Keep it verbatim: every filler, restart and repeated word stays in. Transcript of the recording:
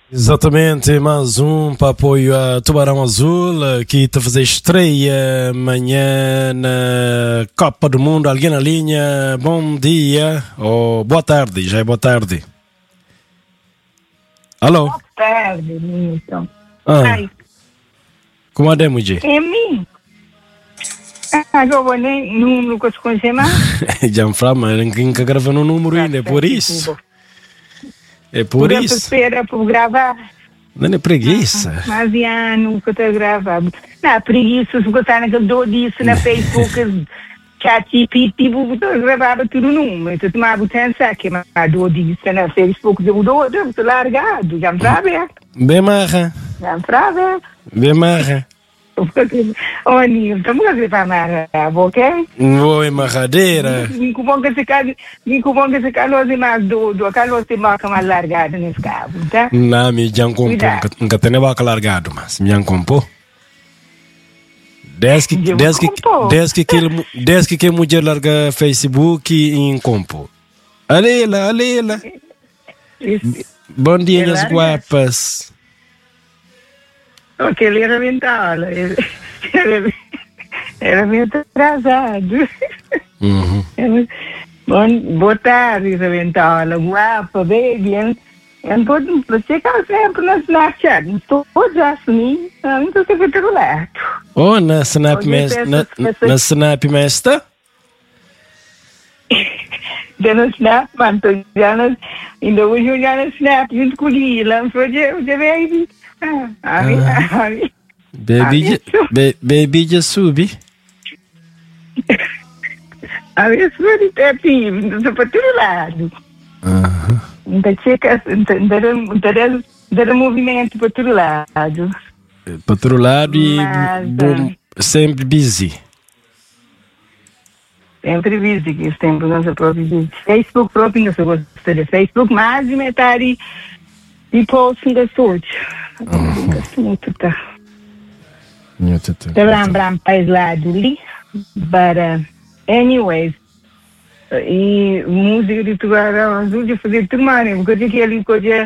Exatamente, mais um para apoio a Tubarão Azul, que está a fazer estreia amanhã na Copa do Mundo. Alguém na linha? Bom dia, ou boa tarde, já é boa tarde. Alô? Boa tarde, Milton. Ah, Ai, como é, Muji? é mim. Ah, eu vou nem número que eu conheço mais. Já me fala, mas ninguém que grava no número ainda, é por isso. É por Porque isso. espera para gravar. Não é preguiça. Mas já nunca estou a gravar. Não, preguiça, se gostar naquele dor disso na Facebook, chat e tipo, eu gravava tudo num. Então tomava o tempo, que mas dor disso na Facebook, eu dou, eu estou largado, já me sabe. Bem marra, Já me sabe. bem marra. Ô, Nil, estamos a gravar mais, ok? Vou em marradeira. Incubonga se calo, incubonga se calo se mais do, do calo se marca mais largado nesse cabo, tá? Não, me já compô. Cuidado. Nunca tem vaca largado, mas me já compô. Desde que, Já desde que, compô. desde que, aquele- desde que aquele mulher larga Facebook em compô. Alela, alela. Isso. Bom dia, minhas larga. guapas. Ok, ele era mental. Ele ele era meio atrasado. Uhum. Ele- Bom, boa tarde, mental. Guapa, baby. Eu não vou chegar sempre no Snapchat. Não estou já assim. Não estou sempre pelo lado. Oh, na Snap, Hoje mes, essas na, pessoas- na Snap, mesta? Já no Snap, mano, tô já no, ainda hoje eu já no Snap, junto com o Lila, não foi de, de baby. Ah, aí, Ah. aí, Baby, Ah, já- isso. be- baby já sube. aí, isso foi de tepi, não foi para todo lado. Aham. Então, checa, dar movimento para todo lado. Para outro lado e Mas, bom, sempre busy. Sempre visto que esse tempo não se próprio de Facebook próprio, não se gosta de Facebook, mas de metade de post da sorte. Muito, tá. Minha teta. Bram Bram país lá do Li, but uh, anyways, e música de Tubarão Azul de fazer tudo mais, porque eu tinha ali coisa